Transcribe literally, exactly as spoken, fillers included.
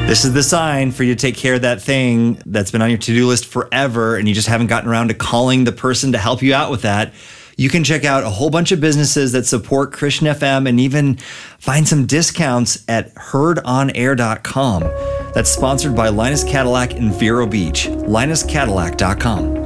This is the sign for you to take care of that thing that's been on your to-do list forever and you just haven't gotten around to calling the person to help you out with that. You can check out a whole bunch of businesses that support Christian F M and even find some discounts at heard on air dot com. That's sponsored by Linus Cadillac in Vero Beach. linus cadillac dot com.